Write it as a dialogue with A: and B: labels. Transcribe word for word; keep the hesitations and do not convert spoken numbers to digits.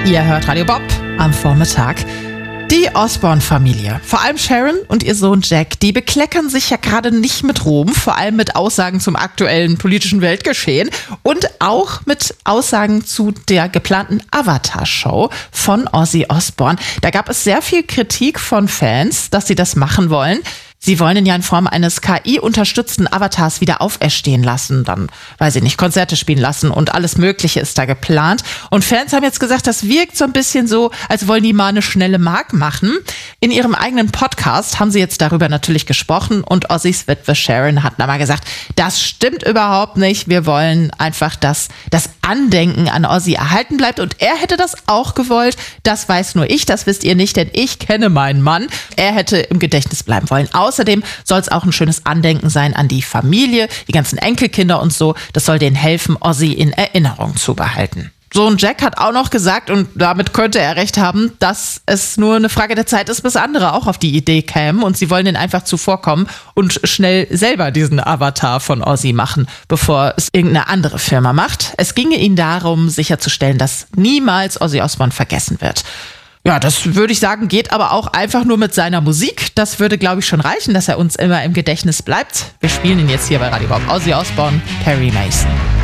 A: Ihr hört Radio Bob am Vormittag. Die Osborne-Familie, vor allem Sharon und ihr Sohn Jack, die bekleckern sich ja gerade nicht mit Ruhm, vor allem mit Aussagen zum aktuellen politischen Weltgeschehen und auch mit Aussagen zu der geplanten Avatar-Show von Ozzy Osbourne. Da gab es sehr viel Kritik von Fans, dass sie das machen wollen. Sie wollen ihn ja in Form eines K I-unterstützten Avatars wieder auferstehen lassen, dann, weiß ich nicht, Konzerte spielen lassen und alles Mögliche ist da geplant. Und Fans haben jetzt gesagt, das wirkt so ein bisschen so, als wollen die mal eine schnelle Mark machen. In ihrem eigenen Podcast haben sie jetzt darüber natürlich gesprochen und Ozzys Witwe Sharon hat mal gesagt, das stimmt überhaupt nicht. Wir wollen einfach, dass das Andenken an Ozzy erhalten bleibt und er hätte das auch gewollt. Das weiß nur ich, das wisst ihr nicht, denn ich kenne meinen Mann. Er hätte im Gedächtnis bleiben wollen. Außerdem soll es auch ein schönes Andenken sein an die Familie, die ganzen Enkelkinder und so. Das soll denen helfen, Ozzy in Erinnerung zu behalten. Sohn Jack hat auch noch gesagt, und damit könnte er recht haben, dass es nur eine Frage der Zeit ist, bis andere auch auf die Idee kämen und sie wollen denen einfach zuvorkommen und schnell selber diesen Avatar von Ozzy machen, bevor es irgendeine andere Firma macht. Es ginge ihnen darum, sicherzustellen, dass niemals Ozzy Osbourne vergessen wird. Ja, das würde ich sagen, geht aber auch einfach nur mit seiner Musik. Das würde, glaube ich, schon reichen, dass er uns immer im Gedächtnis bleibt. Wir spielen ihn jetzt hier bei Radio Bob. Ozzy Osbourne, Perry Mason.